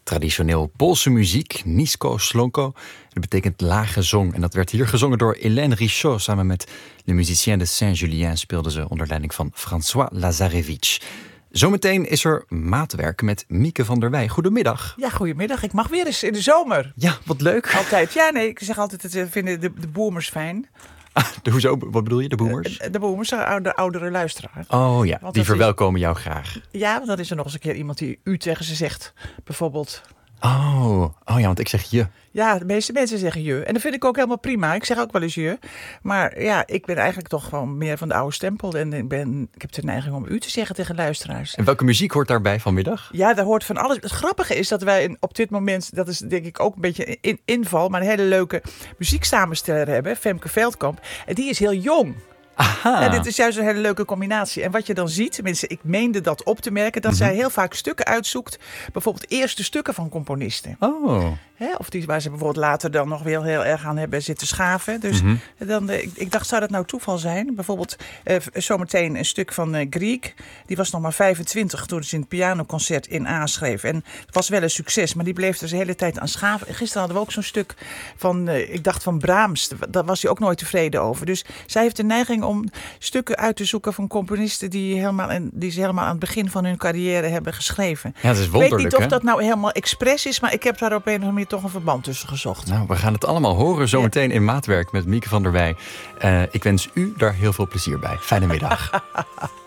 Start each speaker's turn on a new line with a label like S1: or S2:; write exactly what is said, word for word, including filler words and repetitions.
S1: Traditioneel Poolse muziek, nisko slonko. Dat betekent lage zong. En dat werd hier gezongen door Hélène Richaud. Samen met Le Musicien de Saint-Julien speelden ze onder leiding van François Lazarevich. Zometeen is er maatwerk met Mieke van der Wij. Goedemiddag.
S2: Ja, goedemiddag. Ik mag weer eens in de zomer.
S1: Ja, wat leuk.
S2: Altijd. Ja, nee, ik zeg altijd, het vinden de, de boomers fijn.
S1: Ah, de, hoezo, wat bedoel je, de boomers?
S2: De, de boomers, de oude, oudere luisteraar.
S1: Oh ja,
S2: Want
S1: die
S2: dat
S1: verwelkomen jou graag.
S2: Ja, want dan is er nog eens een keer iemand die u tegen ze zegt. Bijvoorbeeld.
S1: Oh, oh ja, want ik zeg je.
S2: Ja, de meeste mensen zeggen je. En dat vind ik ook helemaal prima. Ik zeg ook wel eens je. Maar ja, ik ben eigenlijk toch gewoon meer van de oude stempel. En ik, ben, ik heb de neiging om u te zeggen tegen luisteraars.
S1: En welke muziek hoort daarbij vanmiddag?
S2: Ja, daar hoort van alles. Het grappige is dat wij op dit moment, dat is denk ik ook een beetje in, inval, maar een hele leuke muzieksamensteller hebben, Femke Veldkamp. En die is heel jong.
S1: Aha.
S2: Ja, dit is juist een hele leuke combinatie. En wat je dan ziet, tenminste, ik meende dat op te merken, dat
S1: Mm-hmm.
S2: zij heel vaak stukken uitzoekt. Bijvoorbeeld eerste stukken van componisten.
S1: Oh.
S2: Hè, of die waar ze bijvoorbeeld later dan nog weer heel erg aan hebben zitten schaven. Dus
S1: Mm-hmm.
S2: dan, eh, ik, ik dacht, zou dat nou toeval zijn? Bijvoorbeeld eh, zometeen een stuk van eh, Grieg. Die was nog maar vijfentwintig toen ze in het pianoconcert in A schreef. En het was wel een succes, maar die bleef er de hele tijd aan schaven. En gisteren hadden we ook zo'n stuk van, eh, ik dacht van Brahms. Daar was hij ook nooit tevreden over. Dus zij heeft de neiging om stukken uit te zoeken van componisten die, helemaal, en die ze helemaal aan het begin van hun carrière hebben geschreven.
S1: Ja, dat is
S2: Ik
S1: wonderlijk,
S2: weet niet of
S1: hè?
S2: dat nou helemaal expres is, maar ik heb daar op een of andere manier toch een verband tussen gezocht.
S1: Nou, we gaan het allemaal horen zometeen in Maatwerk met Mieke van der Wij. Uh, ik wens u daar heel veel plezier bij. Fijne middag.